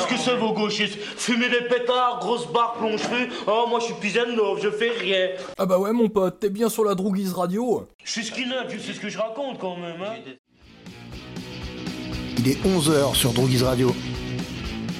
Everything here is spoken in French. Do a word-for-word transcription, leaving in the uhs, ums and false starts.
Qu'est-ce que c'est vos gauchistes? Fumer des pétards, grosse barre, plonge-feu. Oh, moi je suis Pizen Love, je fais rien. Ah bah ouais mon pote, t'es bien sur la Droguise Radio. Je suis skinhead, je sais ce que je raconte quand même, hein. Il est onze heures sur Droguise Radio.